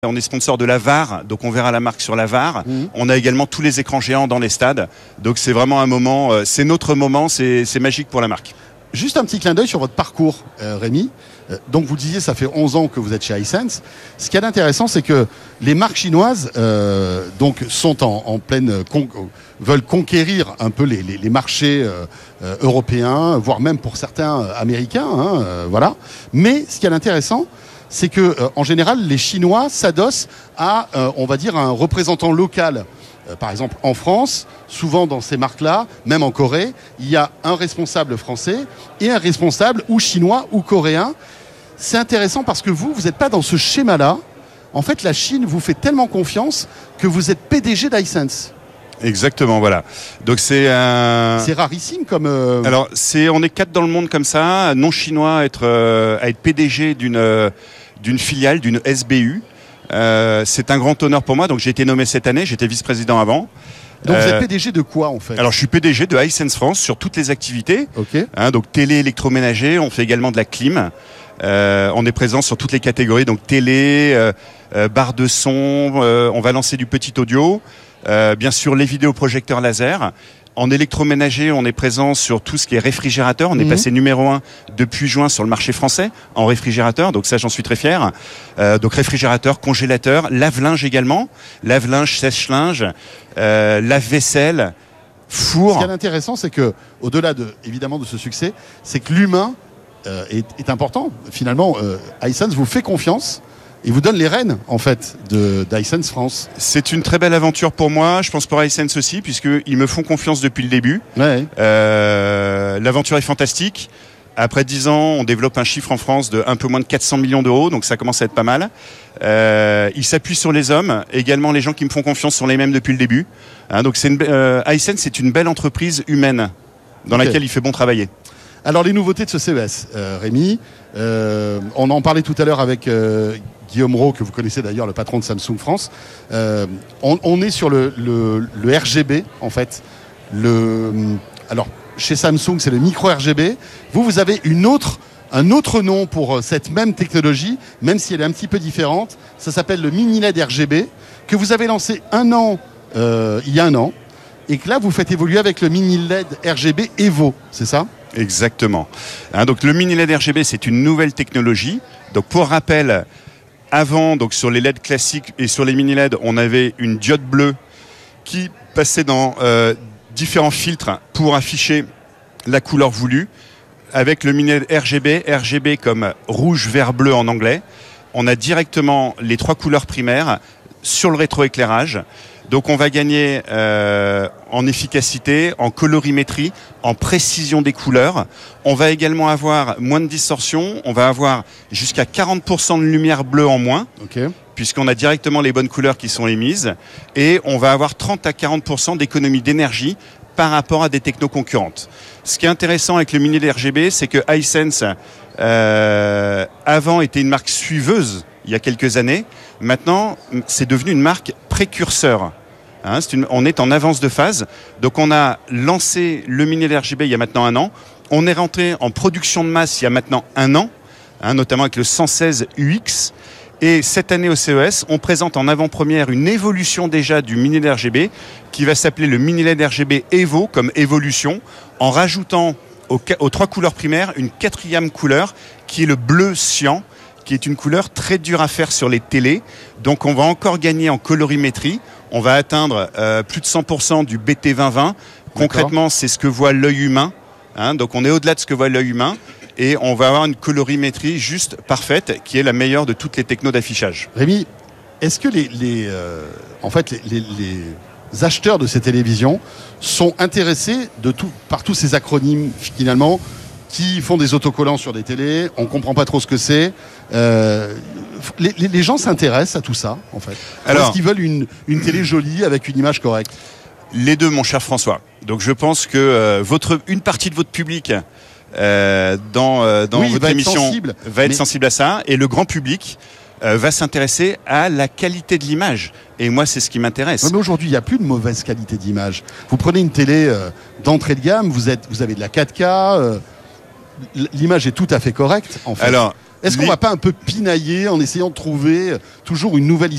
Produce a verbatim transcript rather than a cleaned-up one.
On est sponsor de la V A R, donc on verra la marque sur la V A R. Mmh. On a également tous les écrans géants dans les stades. Donc c'est vraiment un moment, euh, c'est notre moment, c'est, c'est magique pour la marque. Juste un petit clin d'œil sur votre parcours, euh, Rémi. Euh, donc vous disiez, ça fait onze ans que vous êtes chez Hisense. Ce qui est intéressant, c'est que les marques chinoises euh, donc sont en, en pleine con- veulent conquérir un peu les, les, les marchés euh, euh, européens, voire même pour certains euh, américains. Hein, euh, voilà. Mais ce qui est intéressant, c'est que euh, en général, les Chinois s'adossent à, euh, on va dire, un représentant local. Euh, par exemple, en France, souvent dans ces marques-là, même en Corée, il y a un responsable français et un responsable ou chinois ou coréen. C'est intéressant parce que vous, vous n'êtes pas dans ce schéma-là. En fait, la Chine vous fait tellement confiance que vous êtes P D G d'Hisense. Exactement, voilà. Donc c'est un. C'est rarissime comme. Euh... Alors c'est, on est quatre dans le monde comme ça, non chinois à être euh, à être P D G d'une euh, d'une filiale, d'une S B U. Euh, c'est un grand honneur pour moi. Donc j'ai été nommé cette année. J'étais vice-président avant. Donc euh, vous êtes P D G de quoi en fait? Alors je suis P D G de Hisense France sur toutes les activités. Ok. Hein, donc télé, électroménager. On fait également de la clim. Euh, on est présent sur toutes les catégories. Donc télé, euh, euh, barre de son. Euh, on va lancer du petit audio. Euh, bien sûr, les vidéoprojecteurs laser. En électroménager, on est présent sur tout ce qui est réfrigérateur. On est mmh. passé numéro un depuis juin sur le marché français en réfrigérateur. Donc ça, j'en suis très fier. Euh, donc réfrigérateur, congélateur, lave-linge également. Lave-linge, sèche-linge, euh, lave-vaisselle, four. Ce qui est intéressant, c'est que, au-delà de, évidemment, de ce succès, c'est que l'humain euh, est, est important. Finalement, euh, Hisense vous fait confiance. Il vous donne les rênes, en fait, de, d'Hisense France. C'est une très belle aventure pour moi, je pense pour Hisense aussi, puisqu'ils me font confiance depuis le début. Ouais. Euh, l'aventure est fantastique. Après dix ans, on développe un chiffre en France de un peu moins de quatre cents millions d'euros, donc ça commence à être pas mal. Euh, ils s'appuient sur les hommes, également les gens qui me font confiance sont les mêmes depuis le début. Hein, donc c'est une, euh, Hisense, c'est une belle entreprise humaine dans okay. laquelle il fait bon travailler. Alors les nouveautés de ce C E S, euh, Rémi, euh, on en parlait tout à l'heure avec euh, Guillaume Roux, que vous connaissez d'ailleurs, le patron de Samsung France. Euh, on, on est sur le, le, le R G B en fait. Le, alors chez Samsung c'est le micro R G B. Vous vous avez une autre, un autre nom pour cette même technologie, même si elle est un petit peu différente. Ça s'appelle le mini L E D R G B que vous avez lancé un an, euh, il y a un an, et que là vous faites évoluer avec le mini L E D R G B Evo, c'est ça ? Exactement. Hein, donc le mini L E D R G B, c'est une nouvelle technologie. Donc pour rappel, avant, donc sur les L E D classiques et sur les mini L E D, on avait une diode bleue qui passait dans euh, différents filtres pour afficher la couleur voulue. Avec le mini L E D R G B, R G B comme rouge, vert, bleu en anglais, on a directement les trois couleurs primaires sur le rétroéclairage. Donc on va gagner euh, en efficacité, en colorimétrie, en précision des couleurs. On va également avoir moins de distorsion. On va avoir jusqu'à quarante pour cent de lumière bleue en moins, okay. puisqu'on a directement les bonnes couleurs qui sont émises. Et on va avoir trente à quarante pour cent d'économie d'énergie par rapport à des technos concurrentes. Ce qui est intéressant avec le mini L E D R G B, c'est que Hisense, euh, avant, était une marque suiveuse il y a quelques années. Maintenant, c'est devenu une marque précurseur. Hein, c'est une, on est en avance de phase. Donc on a lancé le mini L E D R G B il y a maintenant un an. On est rentré en production de masse il y a maintenant un an, hein, notamment avec le cent seize U X. Et cette année au C E S, on présente en avant-première une évolution déjà du mini L E D R G B qui va s'appeler le mini L E D R G B Evo comme évolution, en rajoutant aux, aux trois couleurs primaires une quatrième couleur qui est le bleu cyan, qui est une couleur très dure à faire sur les télés. Donc on va encore gagner en colorimétrie. On va atteindre euh, plus de cent pour cent du B T vingt vingt. Concrètement, c'est ce que voit l'œil humain. Hein, donc on est au-delà de ce que voit l'œil humain. Et on va avoir une colorimétrie juste parfaite, qui est la meilleure de toutes les technos d'affichage. Rémi, est-ce que les, les, euh, en fait, les, les, les acheteurs de ces télévisions sont intéressés de tout, par tous ces acronymes, finalement, qui font des autocollants sur des télés, on ne comprend pas trop ce que c'est. Euh, les, les gens s'intéressent à tout ça, en fait. Alors, est-ce qu'ils veulent une, une télé jolie avec une image correcte ? Les deux, mon cher François. Donc je pense que euh, votre, une partie de votre public euh, dans, euh, dans oui, votre va émission être sensible, va être mais... sensible à ça, et le grand public euh, va s'intéresser à la qualité de l'image. Et moi, c'est ce qui m'intéresse. Ouais, mais aujourd'hui, il n'y a plus de mauvaise qualité d'image. Vous prenez une télé euh, d'entrée de gamme, vous, êtes, vous avez de la quatre K, euh, l'image est tout à fait correcte, en fait. Alors, Est-ce qu'on Les- va pas un peu pinailler en essayant de trouver toujours une nouvelle